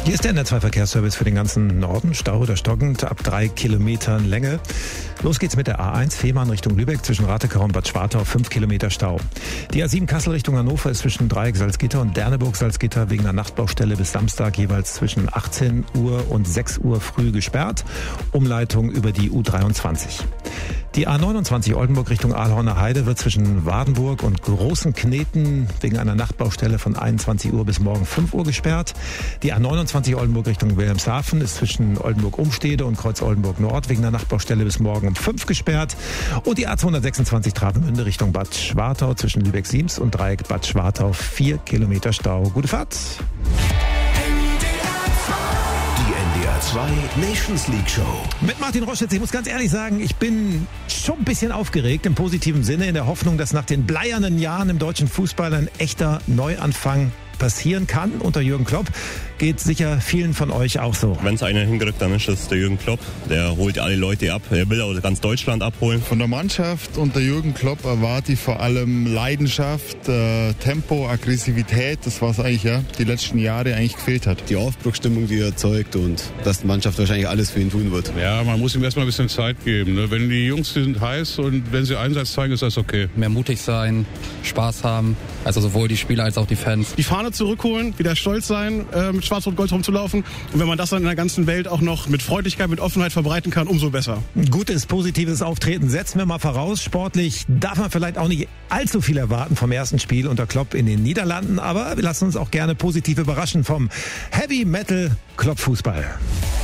Hier ist der NDR2-Verkehrsservice für den ganzen Norden. Stau oder stockend ab 3 Kilometern Länge. Los geht's mit der A1 Fehmarn Richtung Lübeck zwischen Ratekau und Bad Schwartau, 5 Kilometer Stau. Die A7 Kassel Richtung Hannover ist zwischen Dreieck Salzgitter und Derneburg Salzgitter wegen einer Nachtbaustelle bis Samstag jeweils zwischen 18 Uhr und 6 Uhr früh gesperrt. Umleitung über die U23. Die A29 Oldenburg Richtung Aalhorner Heide wird zwischen Wadenburg und Großen Kneten wegen einer Nachtbaustelle von 21 Uhr bis morgen 5 Uhr gesperrt. Die A29 Oldenburg Richtung Wilhelmshaven ist zwischen Oldenburg-Umstede und Kreuz Oldenburg Nord wegen einer Nachtbaustelle bis morgen um 5 gesperrt. Und die A226 Travemünde Richtung Bad Schwartau zwischen Lübeck-Siems und Dreieck Bad Schwartau 4 Kilometer Stau. Gute Fahrt! Die NDR2 Nations League Show. Mit Martin Roschitz. Ich muss ganz ehrlich sagen, ich bin schon ein bisschen aufgeregt im positiven Sinne, in der Hoffnung, dass nach den bleiernen Jahren im deutschen Fußball ein echter Neuanfang passieren kann unter Jürgen Klopp. Geht sicher vielen von euch auch so. Wenn es einer hinkriegt, dann ist es der Jürgen Klopp. Der holt alle Leute ab. Er will auch ganz Deutschland abholen. Von der Mannschaft unter Jürgen Klopp erwarte ich vor allem Leidenschaft, Tempo, Aggressivität. Das, was eigentlich die letzten Jahre eigentlich gefehlt hat. Die Aufbruchsstimmung, die er erzeugt und dass die Mannschaft wahrscheinlich alles für ihn tun wird. Ja, man muss ihm erstmal ein bisschen Zeit geben. Ne? Wenn die Jungs sind heiß und wenn sie Einsatz zeigen, ist das okay. Mehr mutig sein, Spaß haben. Also sowohl die Spieler als auch die Fans. Die Fahne zurückholen, wieder stolz sein, mit Schwarz-Rot-Gold rumzulaufen. Und wenn man das dann in der ganzen Welt auch noch mit Freundlichkeit, mit Offenheit verbreiten kann, umso besser. Gutes, positives Auftreten setzen wir mal voraus. Sportlich darf man vielleicht auch nicht allzu viel erwarten vom ersten Spiel unter Klopp in den Niederlanden. Aber wir lassen uns auch gerne positiv überraschen vom Heavy Metal Klopp Fußball.